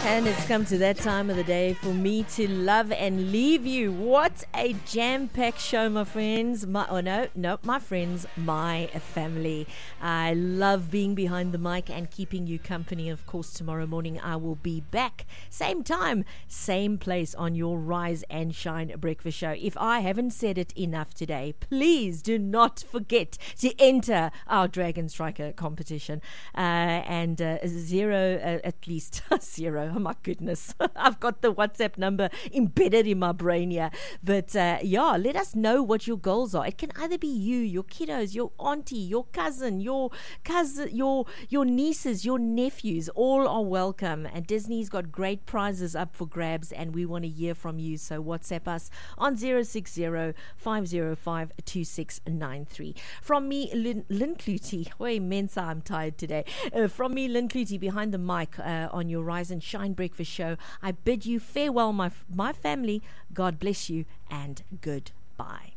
And it's come to that time of the day for me to love and leave you. What a jam-packed show, my friends. My friends, my family. I love being behind the mic and keeping you company. Of course, tomorrow morning I will be back. Same time, same place on your Rise and Shine breakfast show. If I haven't said it enough today, please do not forget to enter our Dragon Striker competition. At least zero. Oh my goodness. I've got the WhatsApp number embedded in my brain here. But let us know what your goals are. It can either be you, your kiddos, your auntie, your cousin, your nieces, your nephews. All are welcome. And Disney's got great prizes up for grabs, and we want to hear from you. So WhatsApp us on 060-505-2693. From me, Lynn Clutie. Wait, Mensa, I'm tired today. From me, Lynn Clutie, behind the mic on your Rise and Shine breakfast show. I bid you farewell, my family. God bless you and goodbye.